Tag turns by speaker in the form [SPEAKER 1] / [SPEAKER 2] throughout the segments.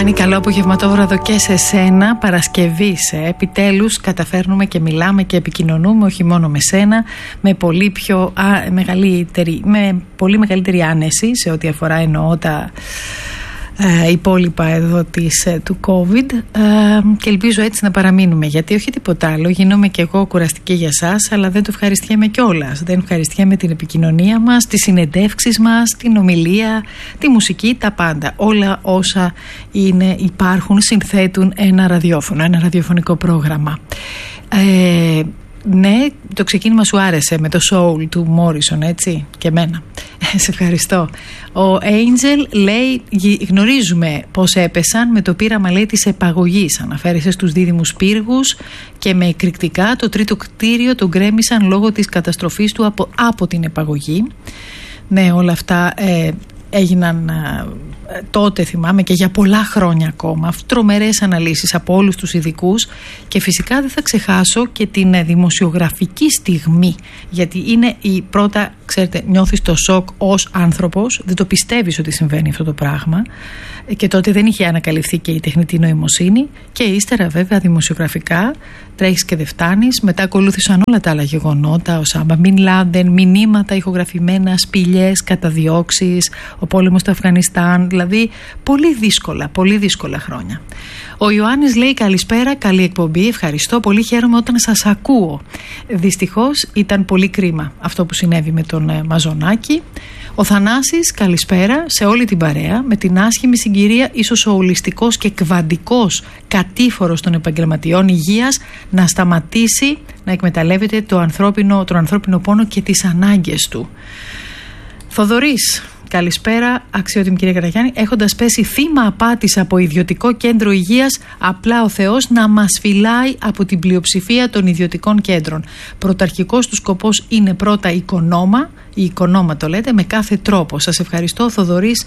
[SPEAKER 1] Γιάννη, καλό απογευματόβραδο και σε σένα. Παρασκευής, επιτέλους καταφέρνουμε και μιλάμε και επικοινωνούμε, όχι μόνο με σένα, με πολύ μεγαλύτερη άνεση σε ό,τι αφορά, εννοώ, τα υπόλοιπα εδώ του COVID, και ελπίζω έτσι να παραμείνουμε, γιατί όχι τίποτα άλλο, γίνομαι και εγώ κουραστική για σας, αλλά δεν το ευχαριστιέμαι κιόλας. Δεν ευχαριστιέμαι την επικοινωνία μας, τις συνεντεύξεις μας, την ομιλία, τη μουσική, τα πάντα. Όλα όσα υπάρχουν συνθέτουν ένα ραδιόφωνο, ένα ραδιοφωνικό πρόγραμμα. Ναι, το ξεκίνημα σου άρεσε με το soul του Μόρισον, έτσι, και εμένα. Σε ευχαριστώ. Ο Angel λέει, γνωρίζουμε πως έπεσαν με το πείραμα, λέει, της επαγωγής. Αναφέρεσε στους δίδυμους πύργους και με εκρηκτικά το τρίτο κτίριο τον γκρέμισαν λόγω της καταστροφής του από την επαγωγή. Ναι, όλα αυτά έγιναν τότε, θυμάμαι, και για πολλά χρόνια ακόμα. Τρομερές αναλύσεις από όλους τους ειδικούς, και φυσικά δεν θα ξεχάσω και την δημοσιογραφική στιγμή, γιατί είναι η πρώτα, ξέρετε, νιώθεις το σοκ ως άνθρωπος, δεν το πιστεύεις ότι συμβαίνει αυτό το πράγμα, και τότε δεν είχε ανακαλυφθεί και η τεχνητή νοημοσύνη, και ύστερα βέβαια δημοσιογραφικά τρέχεις και δεν φτάνεις. Μετά ακολούθησαν όλα τα άλλα γεγονότα, ο Σάμπα Μπιν Λάντεν, μηνύματα ηχογραφημένα, σπηλιές, καταδιώξεις, ο πόλεμος στο Αφγανιστάν, δηλαδή πολύ δύσκολα χρόνια. Ο Ιωάννης λέει, καλησπέρα, καλή εκπομπή, ευχαριστώ, πολύ χαίρομαι όταν σας ακούω. Δυστυχώς ήταν πολύ κρίμα αυτό που συνέβη με τον Μαζονάκη. Ο Θανάσης, καλησπέρα σε όλη την παρέα. Με την άσχημη συγκυρία, ίσως ο ολιστικός και κβαντικός κατήφορος των επαγγελματιών υγείας να σταματήσει να εκμεταλλεύεται τον ανθρώπινο πόνο και τις ανάγκες του. Θοδωρής, καλησπέρα, αξιότιμη κυρία Καραγιάννη. Έχοντας πέσει θύμα απάτης από ιδιωτικό κέντρο υγείας, απλά ο Θεός να μας φυλάει από την πλειοψηφία των ιδιωτικών κέντρων. Πρωταρχικός του σκοπός είναι πρώτα η οικονόμα το λέτε, με κάθε τρόπο. Σας ευχαριστώ, Θοδωρής,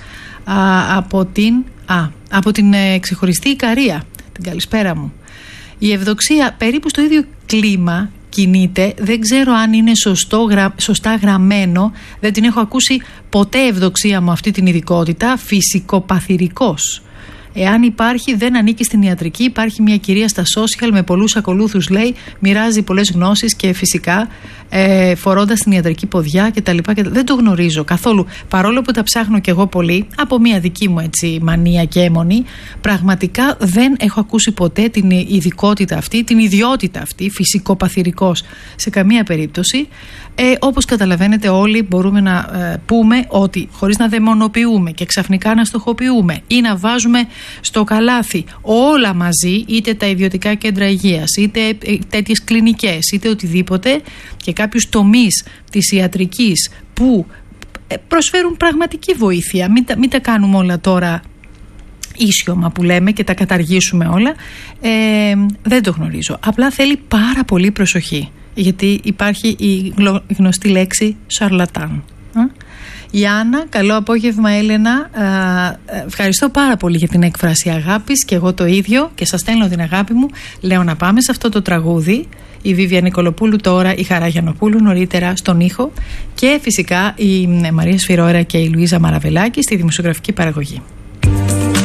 [SPEAKER 1] από την ξεχωριστή Ικαρία. Την καλησπέρα μου. Η Ευδοξία περίπου στο ίδιο κλίμα κινείται, δεν ξέρω αν είναι σωστά γραμμένο, δεν την έχω ακούσει ποτέ, Ευδοξία μου, αυτή την ειδικότητα, φυσικοπαθηρικός. Εάν υπάρχει, δεν ανήκει στην ιατρική. Υπάρχει μια κυρία στα social με πολλούς ακολούθους, λέει, μοιράζει πολλές γνώσεις και φυσικά φορώντας την ιατρική ποδιά κτλ. Δεν το γνωρίζω καθόλου. Παρόλο που τα ψάχνω κι εγώ πολύ, από μια δική μου έτσι μανία και αίμονη, πραγματικά δεν έχω ακούσει ποτέ την ειδικότητα αυτή, την ιδιότητα αυτή, φυσικοπαθηρικός, σε καμία περίπτωση. Όπως καταλαβαίνετε, όλοι μπορούμε να πούμε ότι χωρίς να δαιμονοποιούμε και ξαφνικά να στοχοποιούμε ή να βάζουμε στο καλάθι όλα μαζί, είτε τα ιδιωτικά κέντρα υγείας, είτε τέτοιες κλινικές, είτε οτιδήποτε, και κάποιους τομείς της ιατρικής που προσφέρουν πραγματική βοήθεια, μην τα κάνουμε όλα τώρα ίσιωμα που λέμε και τα καταργήσουμε όλα, δεν το γνωρίζω. Απλά θέλει πάρα πολύ προσοχή, γιατί υπάρχει η γνωστή λέξη σαρλατάν. Η Άννα, καλό απόγευμα Έλενα, ευχαριστώ πάρα πολύ για την έκφραση αγάπης, και εγώ το ίδιο, και σας στέλνω την αγάπη μου. Λέω να πάμε σε αυτό το τραγούδι, η Βίβια Νικολοπούλου τώρα, η Χαρά Γιαννοπούλου νωρίτερα στον ήχο, και φυσικά η Μαρία Σφυρόερα και η Λουίζα Μαραβελάκη στη δημοσιογραφική παραγωγή.